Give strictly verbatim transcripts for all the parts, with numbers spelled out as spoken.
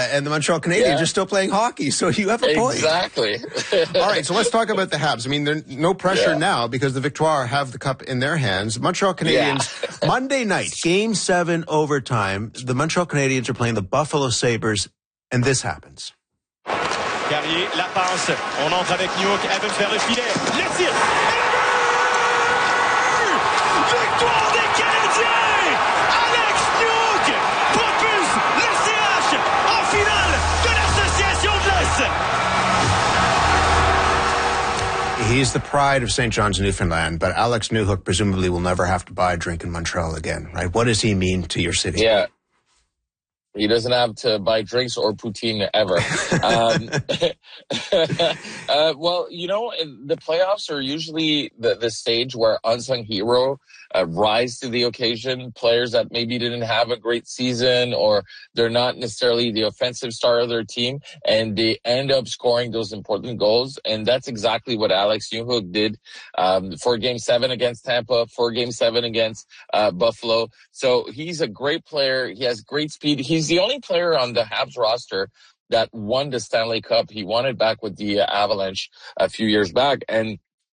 and the Montreal Canadiens yeah. are still playing hockey. So you have a point. Exactly. All right, so let's talk about the Habs. I mean, there's no pressure yeah. now because the Victoire have the cup in their hands. Montreal Canadiens, yeah. Monday night, Game seven overtime. The Montreal Canadiens are playing the Buffalo Sabres, and this happens. Carrier, la passe. On entre avec Newhook, elle veut faire le filet. Le tir. Victoire des Canadiens! Alex Newhook propulse le C H en finale de l'Association de l'Est. He's the pride of Saint John's, Newfoundland, but Alex Newhook presumably will never have to buy a drink in Montreal again, right? What does he mean to your city? Yeah. He doesn't have to buy drinks or poutine ever. um, uh, well, you know, the playoffs are usually the, the stage where unsung hero uh, rise to the occasion. Players that maybe didn't have a great season or they're not necessarily the offensive star of their team, and they end up scoring those important goals. And that's exactly what Alex Newhook did um, for Game seven against Tampa, for Game seven against uh, Buffalo. So he's a great player. He has great speed. He's the only player on the Habs roster that won the Stanley Cup. He won it back with the uh, Avalanche a few years back. And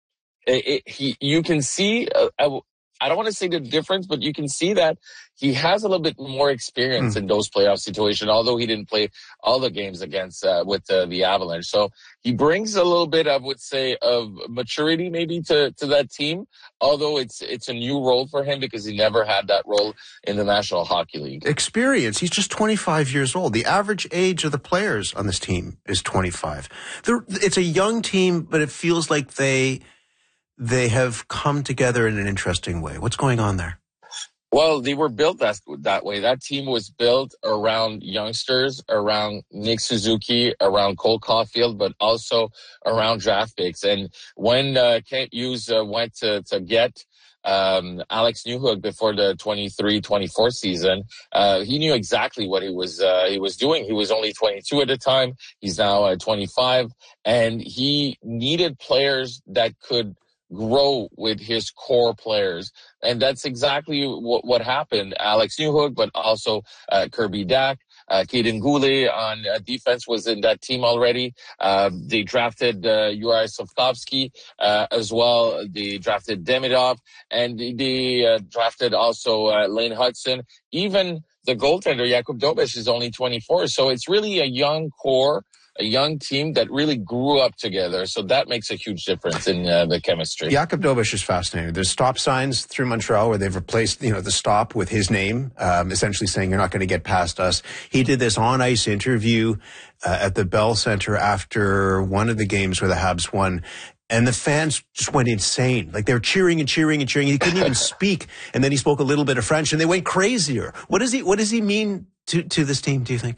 it, it, he, you can see, uh, I, I don't want to say the difference, but you can see that he has a little bit more experience mm. in those playoff situations, although he didn't play all the games against, uh, with uh, the Avalanche. So he brings a little bit, I would say, of maturity maybe to, to that team, although it's, it's a new role for him because he never had that role in the National Hockey League. Experience. He's just twenty-five years old. The average age of the players on this team is twenty-five. They're, it's a young team, but it feels like they, they have come together in an interesting way. What's going on there? Well, they were built that, that way. That team was built around youngsters, around Nick Suzuki, around Cole Caulfield, but also around draft picks. And when uh, Kent Hughes uh, went to, to get um, Alex Newhook before the twenty-three twenty-four season, uh, he knew exactly what he was uh, he was doing. He was only twenty-two at the time. He's now uh, twenty-five, and he needed players that could grow with his core players. And that's exactly what, what happened. Alex Newhook, but also uh, Kirby Dach, uh, Kaden Goulet on uh, defense was in that team already. Uh, they drafted uh, Juraj Slafkovsky uh, as well. They drafted Demidov, and they uh, drafted also uh, Lane Hudson. Even the goaltender, Jakub Dobeš, is only twenty-four. So it's really a young core, a young team that really grew up together. So that makes a huge difference in uh, the chemistry. Jakub Dobeš is fascinating. There's stop signs through Montreal where they've replaced, you know, the stop with his name, um, essentially saying you're not going to get past us. He did this on-ice interview uh, at the Bell Center after one of the games where the Habs won. And the fans just went insane. Like, they were cheering and cheering and cheering. He couldn't even speak. And then he spoke a little bit of French, and they went crazier. What does he, what does he mean to, to this team, do you think?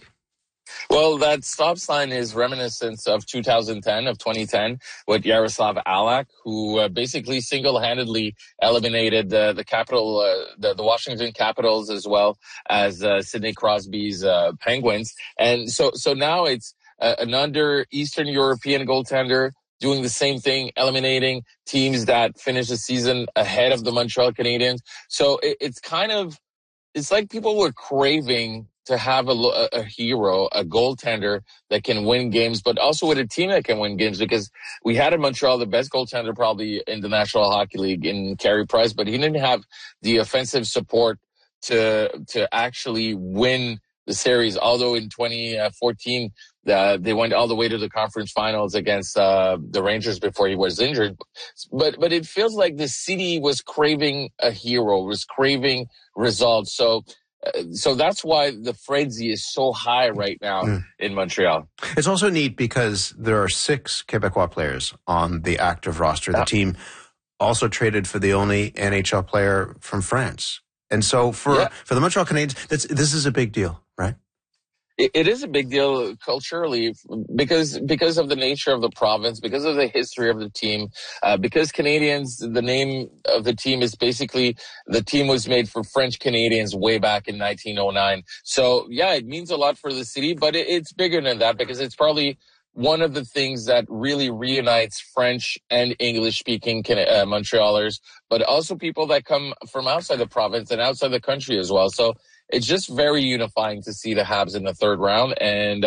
Well, that stop sign is reminiscent of two thousand ten, of twenty ten, with Yaroslav Alak, who uh, basically single-handedly eliminated uh, the capital, uh, the, the Washington Capitals, as well as uh, Sidney Crosby's uh, Penguins. And so, so now it's uh, another Eastern European goaltender doing the same thing, eliminating teams that finish the season ahead of the Montreal Canadiens. So it, it's kind of, it's like people were craving to have a, a hero, a goaltender that can win games, but also with a team that can win games, because we had in Montreal the best goaltender probably in the National Hockey League in Carey Price, but he didn't have the offensive support to to actually win the series. Although in twenty fourteen, uh, they went all the way to the conference finals against uh, the Rangers before he was injured. But but it feels like the city was craving a hero, was craving results. So uh, so that's why the frenzy is so high right now mm. in Montreal. It's also neat because there are six Quebecois players on the active roster. The yeah. team also traded for the only N H L player from France. And so for yeah. for the Montreal Canadiens, that's, this is a big deal, right? It, it is a big deal culturally because because of the nature of the province, because of the history of the team, uh, because Canadians, the name of the team is basically, the team was made for French Canadians way back in nineteen oh nine. So, yeah, it means a lot for the city, but it, it's bigger than that because it's probably one of the things that really reunites French and English-speaking uh, Montrealers, but also people that come from outside the province and outside the country as well. So it's just very unifying to see the Habs in the third round. And